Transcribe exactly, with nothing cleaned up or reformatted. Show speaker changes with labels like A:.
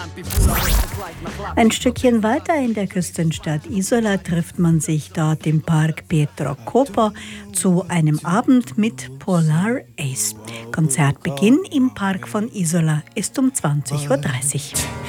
A: Ein Stückchen weiter in der Küstenstadt Isola trifft man sich dort im Park Pietro Copo zu einem Abend mit Polar Ace. Konzertbeginn im Park von Isola ist um zwanzig Uhr dreißig.